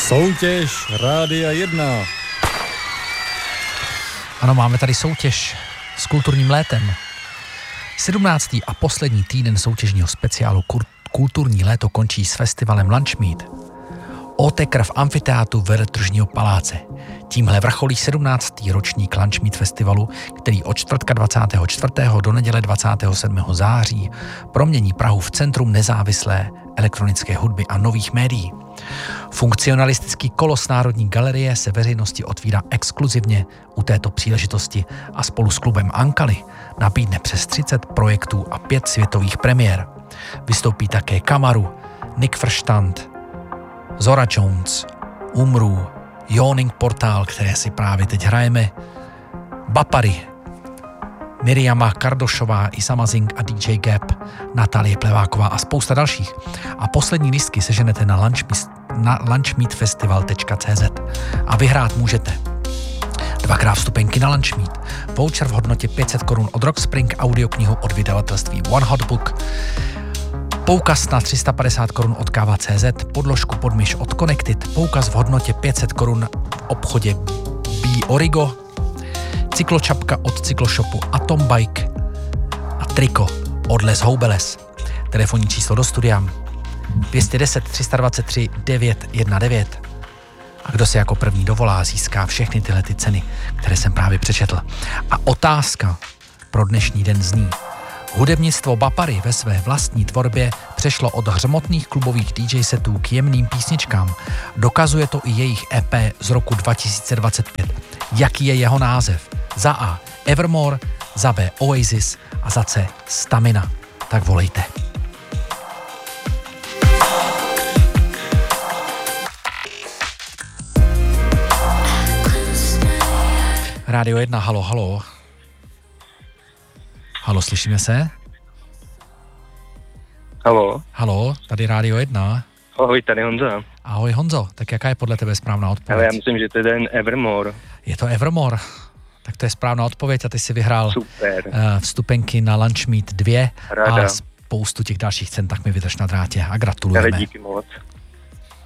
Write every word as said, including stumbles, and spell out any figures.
Soutěž Rádia jedna. Ano, máme tady soutěž s kulturním létem. sedmnáctý a poslední týden soutěžního speciálu Kulturní léto končí s festivalem Lunchmeet. Otekr v amfiteátru Veletržního paláce. Tímhle vrcholí sedmnáctý ročník Lunchmeet festivalu, který od čtvrtka dvacátého čtvrtého do neděle dvacátého sedmého září promění Prahu v centrum nezávislé elektronické hudby a nových médií. Funkcionalistický kolos Národní galerie se veřejnosti otvírá exkluzivně u této příležitosti a spolu s klubem Ankali nabídne přes třicet projektů a pět světových premiér. Vystoupí také Kamaru, Nick Verstand, Zora Jones, Umru, Yawning Portal, které si právě teď hrajeme, Bapary, Miriama Kardošová, Isama Zing a D J Gap, Natálie Pleváková a spousta dalších. A poslední lístky seženete na, lunchmeet, na lunchmeetfestival tečka cé zet a vyhrát můžete dvakrát vstupenky na Lunchmeet, voucher v hodnotě pět set korun od Rockspring, audioknihu od vydavatelství One Hot Book, poukaz na tři sta padesát korun od Káva tečka cé zet, podložku pod myš od Connected, poukaz v hodnotě pět set korun v obchodě B Origo, cykločapka od cykloshopu Atom Bike a triko od Les Houbeles. Telefonní číslo do studia dvě stě deset tři sta dvacet tři devět jedna devět. A kdo se jako první dovolá, získá všechny tyhle ty ceny, které jsem právě přečetl. A otázka pro dnešní den zní: hudebnictvo Bapary ve své vlastní tvorbě přešlo od hřmotných klubových D J setů k jemným písničkám. Dokazuje to i jejich E P z roku dva tisíce dvacet pět. Jaký je jeho název? Za A Evermore, za B Oasis a za C Stamina. Tak volejte. Rádio jedna, halo, halo. Halo, slyšíme se? Halo. Halo, tady Rádio jedna. Ahoj, tady Honza. Ahoj Honzo, tak jaká je podle tebe správná odpověď? Ale já myslím, že to je ten Evermore. Je to Evermore, tak to je správná odpověď a ty si vyhrál Super. vstupenky na Lunchmeet dva Ráda. a spoustu těch dalších cen, tak mi vydrž na drátě a gratulujeme. Ale díky moc.